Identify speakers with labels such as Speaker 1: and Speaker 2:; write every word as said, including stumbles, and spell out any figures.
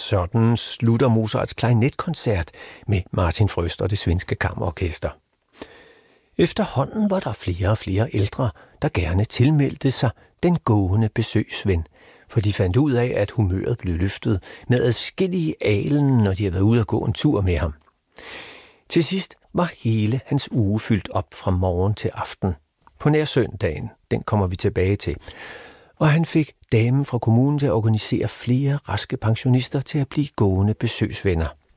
Speaker 1: sådan slutter Mozarts klarinetkoncert med Martin Fröst og det svenske kammerorkester. Efterhånden var der flere og flere ældre, der gerne tilmeldte sig den gående besøgsven, for de fandt ud af, at humøret blev løftet med adskillige alen, når de havde været ude at gå en tur med ham. Til sidst var hele hans uge fyldt op fra morgen til aften. På nær søndagen, den kommer vi tilbage til. Og han fik damen fra kommunen til at organisere flere raske pensionister til at blive gående besøgsvenner.